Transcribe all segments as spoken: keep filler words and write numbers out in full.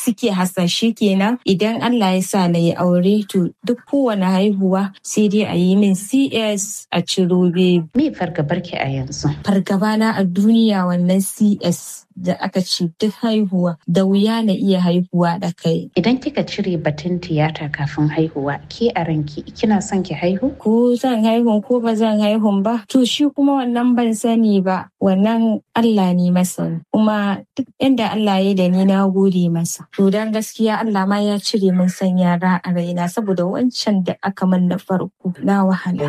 suke hasashe kenan idan Allah ya sa na yi aure to duk kowane haihuwa sai dai a yi min C S a ciro baby. Me fargabarki a yanzu? Fargaba na a duniya wannan C S da aka ce duk haihuwa da wuya na iya haihuwa da kai. Idan kika cire batun tiyata kafin haihuwa, ke a ranki kina son ki haihu? Ko zan haihu ko ba zan haihu ba? To shi kuma wannan ban sani ba. Wannan Allah ne masa. Kuma duk inda Allah ya da ni na gode masa. To dan gaskiya Allah ma ya cire min san yara a raina saboda wancan da aka min na farko na wahala.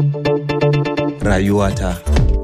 Rayuwata.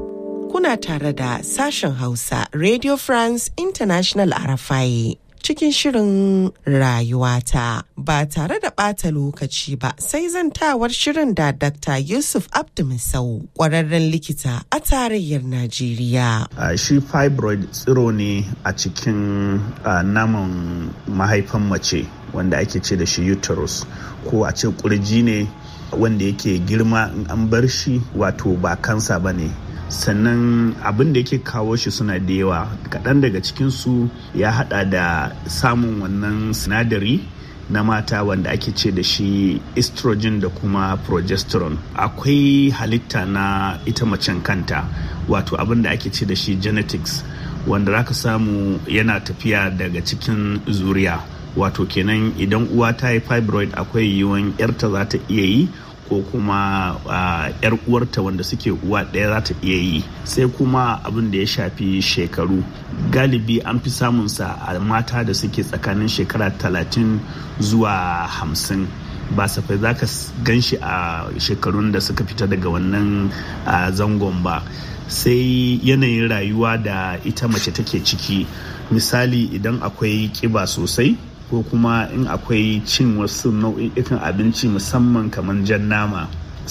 Kuna tare da sashen Hausa Radio France International R F I cikin shirin rayuwata ba tare da ɓata lokaci ba sai zantawar shirin da Doctor Yusuf Abdu Misau ƙwararren likita a tarayyar Najeriya. Uh, shi fibroid tsiro ne a cikin uh, naman mahaifan mace wanda ake ce da shi uterus ko a ce ƙurji ne wanda yake girma in an bar shi wato ba kansa ba ne. Sannan abin da yake kawo shi suna da yawa kaɗan daga cikinsu ya haɗa da samun wannan sinadari na mata wanda ake ce da shi estrogen da kuma progesterone. Akwai halitta na ita macen kanta wato abin da ake ce da shi genetics wanda za ka samu yana tafiya daga cikin zuriya wato kenan idan uwa ta yi fibroid akwai yiwuwan yarta za ta iya yi ko kuma uh, yar uwarta wanda suke uwa ɗaya za ta iya yi. Sai kuma abin da ya shafi shekaru galibi an fi samun sa a mata da suke tsakanin shekara talatin zuwa hamsin ba safai za ka gan shi a shekarun da suka fita daga wannan uh, zangon ba. Sai yanayin rayuwa da ita mace take ciki, misali idan akwai kiba sosai ko kuma in akwai cin wasu nau'ikan abinci musamman kamar jan nama,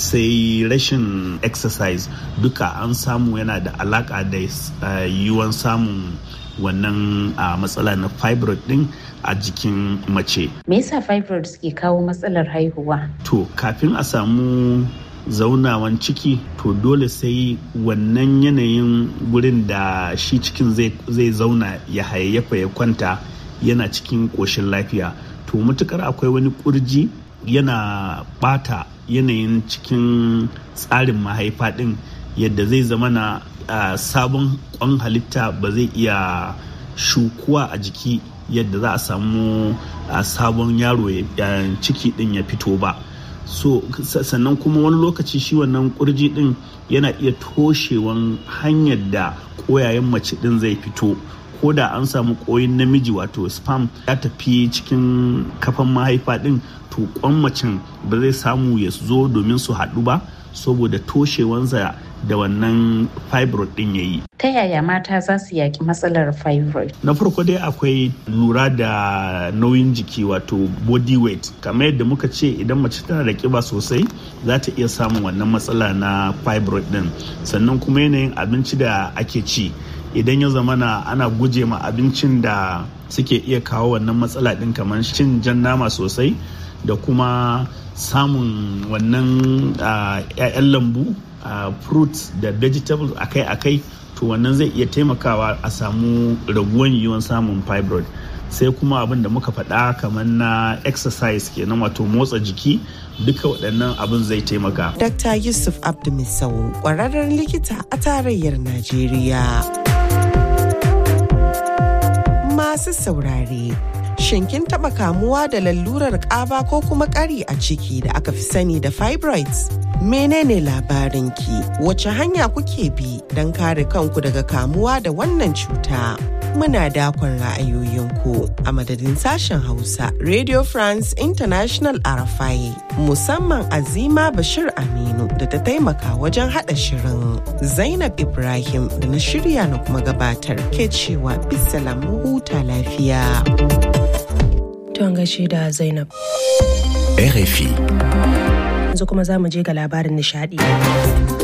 sai rashin exercise duka an samu yana da alaka da uh, yiwuwan samun wannan uh, matsala na fibroid din a jikin mace. Me yasa fibroid suke kawo matsalar haihuwa? To kafin a samu zaunawan ciki to dole sai wannan yanayin gurin da shi cikin zai zauna ya hayayyafa ya kwanta yana cikin ƙoshin lafiya. To matukar akwai wani ƙurji yana ɓata yanayin cikin tsarin mahaifa ɗin yadda zai zama na uh, sabon ƙwan halitta ba zai iya shukuwa a jiki yadda za a samu uh, sabon yaro uh, ciki ɗin ya fito ba. So sannan kuma wani lokaci shi wannan ƙurji ɗin yana iya toshewan hanyar da ƙoyayen mace ɗin zai fito. Ko da an samu koyin namiji wato sperm ya tafi cikin kafan mahaifa din to kwan macen ba zai samu ya zo domin su haɗu ba saboda toshewansa da wannan fibroid din yayi. Ta yaya mata za su yaki matsalar fibroid? Na farko dai akwai lura da nauyin jiki wato body weight. Kamar yadda muka ce idan mace tana da kiba sosai za ta iya samun wannan matsala na fibroid din. Sannan kuma yanayin abinci da ake ci. Idan ya zama na ana guje ma abincin da suke iya kawo wannan matsala din kamar cin jan nama sosai da kuma samun wannan ƴaƴan lambu fruits da vegetables akai-akai to wannan zai iya taimakawa a samu raguwan yiwuwan samun fibroid. Sai kuma abin da muka faɗa kamar na exercise kenan wato motsa jiki duka waɗannan abin zai taimaka. Doctor Yusuf Abdu Misau ƙwararren likita a tarayyar Najeriya. Masu saurare, shin kin taɓa kamuwa da lalurar ƙaba ko kuma ƙari a ciki da aka fi sani da fibroids? Menene labarinki? Wace hanya kuke bi don kare kanku daga kamuwa da wannan cuta? Muna dakon ra'ayoyinku a madadin sashen Hausa Radio France International R F I musamman Azima Bashir Aminu da ta taimaka wajen haɗa shirin. Zainab Ibrahim da na shirya na kuma gabatar ke cewa bisalam huta lafiya. Tuwon gaishe da Zainab. R F I. Yanzu kuma za mu je ga labarin nishadi.